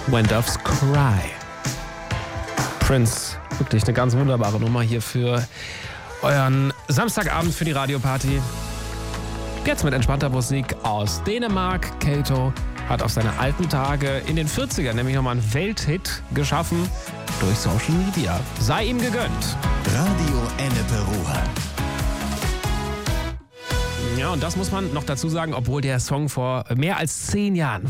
When Doves Cry. Prince, wirklich eine ganz wunderbare Nummer hier für euren Samstagabend für die Radioparty. Jetzt mit entspannter Musik aus Dänemark. Kato hat auf seine alten Tage in den 40ern nämlich nochmal einen Welthit geschaffen durch Social Media. Sei ihm gegönnt. Radio Ennepe-Ruhr. Ja, und das muss man noch dazu sagen, obwohl der Song vor mehr als 10 Jahren